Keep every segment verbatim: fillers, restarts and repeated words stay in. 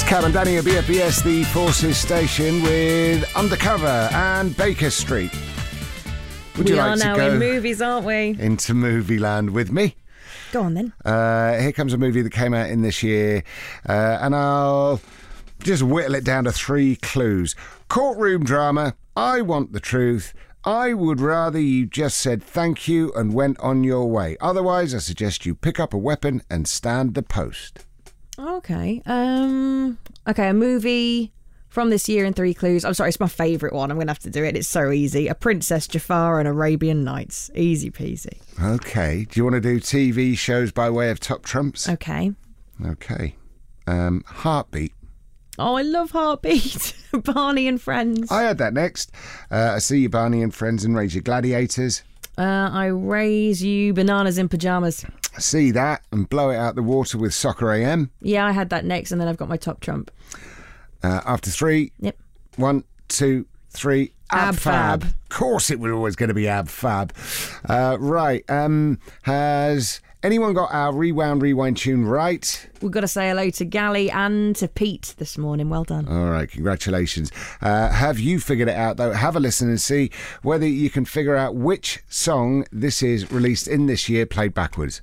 Cam and Danny at B F B S, the Forces station, with Undercover and Baker Street. Would we you are like to now go in movies, aren't we? into movie land with me? Go on then. Uh, here comes a movie that came out in this year, uh, and I'll just whittle it down to three clues. Courtroom drama, I want the truth, I would rather you just said thank you and went on your way. Otherwise, I suggest you pick up a weapon and stand the post. Okay. Um. Okay, a movie from this year in three clues. I'm sorry, it's my favourite one. I'm going to have to do it. It's so easy. A Princess Jafar and Arabian Nights. Easy peasy. Okay. Do you want to do T V shows by way of top trumps? Okay. Okay. Um, Heartbeat. Oh, I love Heartbeat. Barney and Friends. I had that next. Uh, I see you, Barney and Friends, and Raise Your Gladiators. Uh, I raise you Bananas in Pyjamas. I see that, and Blow It Out the Water with Soccer A M. Yeah, I had that next, and then I've got my top trump. Uh, after three. Yep. One, two, three. Ab Ab Fab. Fab. Of course it was always going to be Ab Fab. Uh, right. Um, has anyone got our Rewound Rewind tune right? We've got to say hello to Gally and to Pete this morning. Well done. All right, congratulations. Uh, have you figured it out, though? Have a listen and see whether you can figure out which song this is released in this year, played backwards.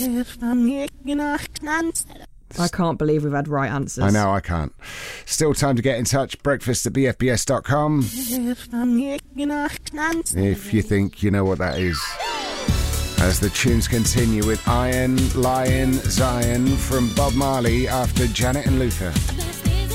I can't believe we've had right answers. I know, I can't. Still time to get in touch. Breakfast at b f b s dot com. If you think you know what that is. As the tunes continue with Iron Lion Zion from Bob Marley after Janet and Luther.